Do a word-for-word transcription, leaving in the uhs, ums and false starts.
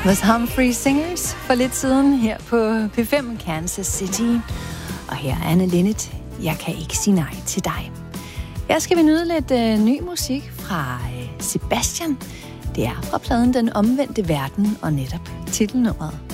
The Humphrey Singers for lidt siden her på P fem Kansas City. Og her er Anne Linnet. Jeg kan ikke sige nej til dig. Her skal vi nyde lidt øh, ny musik fra øh, Sebastian. Det er fra pladen Den Omvendte Verden og netop titelnummeret